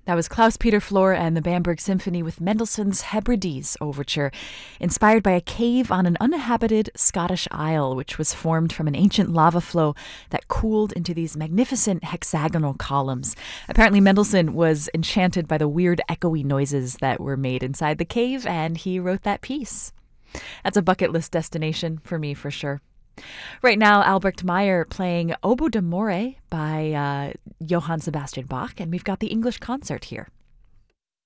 That was Klaus-Peter Flor and the Bamberg Symphony with Mendelssohn's Hebrides Overture, inspired by a cave on an uninhabited Scottish isle, which was formed from an ancient lava flow that cooled into these magnificent hexagonal columns. Apparently, Mendelssohn was enchanted by the weird echoey noises that were made inside the cave, and he wrote that piece. That's a bucket list destination for me, for sure. Right now, Albrecht Meyer playing Oboe d'Amore by Johann Sebastian Bach, and we've got the English concert here.